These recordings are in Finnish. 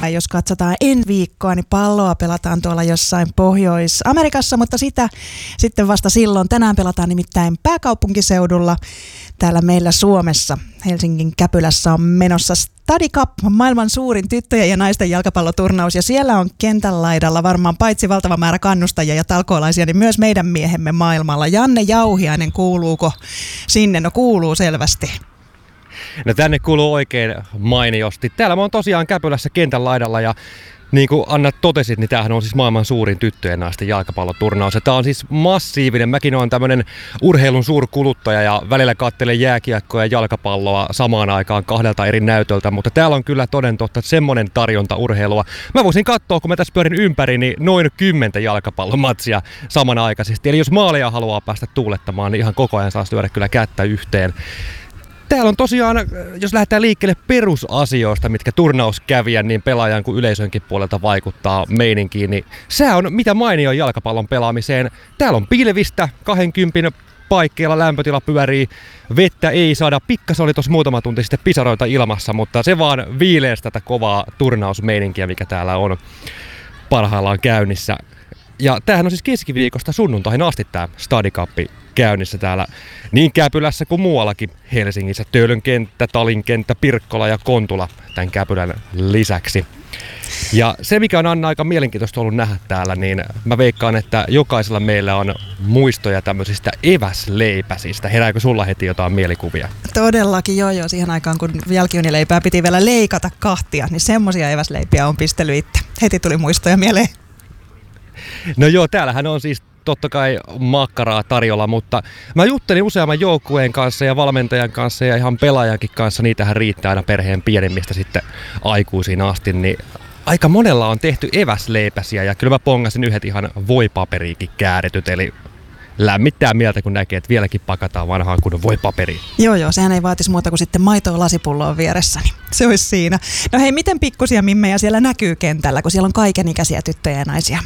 Jos katsotaan ensi viikkoa, niin palloa pelataan tuolla jossain Pohjois-Amerikassa, mutta sitä sitten vasta silloin. Tänään pelataan nimittäin pääkaupunkiseudulla. Täällä meillä Suomessa Helsingin Käpylässä on menossa Study Cup, maailman suurin tyttöjen ja naisten jalkapalloturnaus. Ja siellä on kentän laidalla varmaan paitsi valtava määrä kannustajia ja talkoolaisia, niin myös meidän miehemme maailmalla. Janne Jauhiainen, kuuluuko sinne? No kuuluu selvästi. No tänne kuuluu oikein mainiosti. Täällä mä oon tosiaan Käpylässä kentän laidalla ja niin kuin Anna totesit, niin tämähän on siis maailman suurin tyttöjen ja naisten jalkapalloturnaus. Ja tää on siis massiivinen. Mäkin oon tämmönen urheilun suurkuluttaja ja välillä katselen jääkiekkoa ja jalkapalloa samaan aikaan 2 eri näytöltä. Mutta täällä on kyllä toden totta semmonen tarjonta urheilua. Mä voisin katsoa, kun mä tässä pyörin ympäri, niin noin 10 jalkapallomatsia samanaikaisesti. Eli jos maaleja haluaa päästä tuulettamaan, niin ihan koko ajan saa lyödä kyllä kättä yhteen. Täällä on tosiaan, jos lähdetään liikkeelle perusasioista, mitkä turnauskävijän niin pelaajan kuin yleisönkin puolelta vaikuttaa meininkiin, niin se on mitä mainio jalkapallon pelaamiseen. Täällä on pilvistä, 20 paikkeilla lämpötila pyörii, vettä ei saada. Pikkasen oli tuossa muutama tunti sitten pisaroita ilmassa, mutta se vaan viileesi tätä kovaa turnausmeininkiä, mikä täällä on parhaillaan käynnissä. Ja tämähän on siis keskiviikosta sunnuntaihin asti tämä Study Cup käynnissä täällä niin Käpylässä kuin muuallakin Helsingissä. Töölön kenttä, Talin kenttä, Pirkkola ja Kontula tämän Käpylän lisäksi. Ja se, mikä on Anna aika mielenkiintoista ollut nähdä täällä, niin mä veikkaan, että jokaisella meillä on muistoja tämmöisistä eväsleipäsistä. Herääkö sulla heti jotain mielikuvia? Todellakin joo. Siihen aikaan, kun jälkiunileipää piti vielä leikata 2, niin semmoisia eväsleipiä on pistellyt itse. Heti tuli muistoja mieleen. No joo, täällähän on siis totta kai makkaraa tarjolla, mutta mä juttelin useamman joukkueen kanssa ja valmentajan kanssa ja ihan pelaajankin kanssa, niitähän riittää aina perheen pienemmistä sitten aikuisiin asti, niin aika monella on tehty eväsleipäsiä ja kyllä mä pongasin yhdet ihan voipaperiikin käärityt, eli lämmittää mieltä, kun näkee, että vieläkin pakataan vanhaan kunnon voipaperiin. Joo, sehän ei vaatisi muuta kuin sitten maitoa lasipulloa vieressä, niin se olisi siinä. No hei, miten pikkusia mimmejä siellä näkyy kentällä, kun siellä on kaikenikäisiä tyttöjä ja naisia?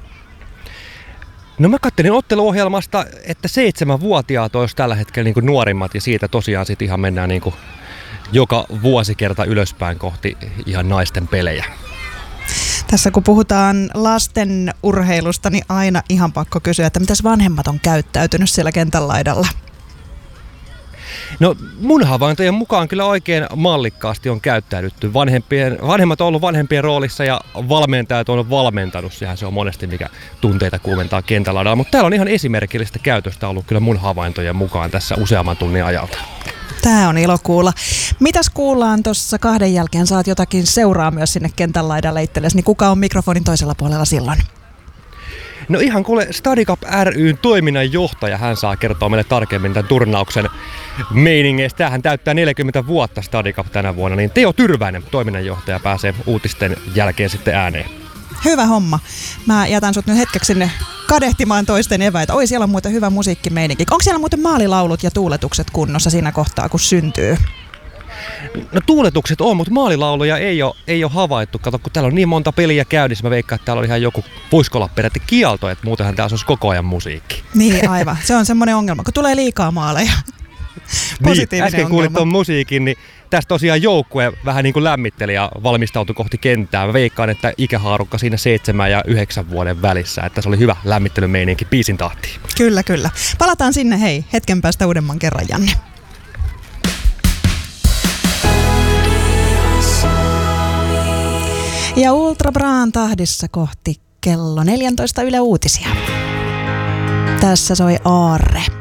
No mä katselin otteluohjelmasta, että 7-vuotiaat olisi tällä hetkellä niin kuin nuorimmat ja siitä tosiaan sitten ihan mennään niin kuin joka vuosikerta ylöspäin kohti ihan naisten pelejä. Tässä kun puhutaan lasten urheilusta, niin aina ihan pakko kysyä, että mitäs vanhemmat on käyttäytynyt siellä kentän laidalla? No mun havaintojen mukaan kyllä oikein mallikkaasti on käyttäydytty. Vanhemmat on ollut vanhempien roolissa ja valmentajat on valmentanut. Sehän se on monesti mikä tunteita kuumentaa kentällä. Mutta täällä on ihan esimerkillistä käytöstä ollut kyllä mun havaintojen mukaan tässä useamman tunnin ajalta. Tää on ilo kuulla. Mitäs kuullaan tuossa 2 jälkeen? Saat jotakin seuraa myös sinne kentän laidalle itsellesi. Niin kuka on mikrofonin toisella puolella silloin? No ihan kuule, Study Cup ry:n toiminnanjohtaja, hän saa kertoa meille tarkemmin tämän turnauksen meiningeistä. Tämähän täyttää 40 vuotta Study Cup tänä vuonna, niin Teo Tyrväinen, toiminnanjohtaja, pääsee uutisten jälkeen sitten ääneen. Hyvä homma. Mä jätän sut nyt hetkeksi sinne kadehtimaan toisten eväitä. Oi, siellä on muuten hyvä musiikkimeininki. Onko siellä muuten maalilaulut ja tuuletukset kunnossa siinä kohtaa, kun syntyy? No tuuletukset on, mutta maalilauluja ei ole havaittu. Kato, kun täällä on niin monta peliä käynnissä, mä veikkaan, että täällä on ihan joku, voisiko olla peräti kielto, että muutenhan täällä olisi koko ajan musiikki. Niin, aivan. Se on semmoinen ongelma, kun tulee liikaa maaleja. Niin, äsken kuulit tuon musiikin, niin tästä tosiaan joukkue vähän niin kuin lämmitteli ja valmistautui kohti kenttää. Mä veikkaan, että ikähaarukka siinä 7 ja 9 vuoden välissä, että se oli hyvä lämmittelymeininki biisin tahtiin. Kyllä. Palataan sinne hei, hetken päästä uudemman kerran, Janne. Ja Ultra Braan tahdissa kohti kello 14 Yle Uutisia. Tässä soi Aarre.